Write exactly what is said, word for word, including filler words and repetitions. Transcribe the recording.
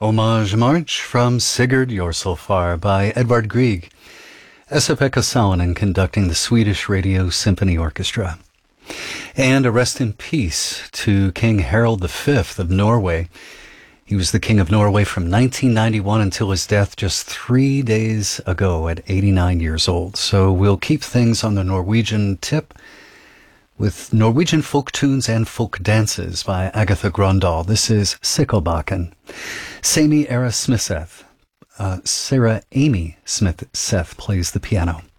Hommage March from Sigurd Jorsalfar by Edvard Grieg, Esa-Pekka Salonen conducting the Swedish Radio Symphony Orchestra. And a rest in peace to King Harald the Fifth of Norway. He was the King of Norway from nineteen ninety-one until his death just three days ago at eighty-nine years old. So we'll keep things on the Norwegian tip with Norwegian folk tunes and folk dances by Agatha Grøndahl. This is Sikkilbakken. Sami Era Smithseth, uh, Sarah Amy Smith-Seth plays the piano.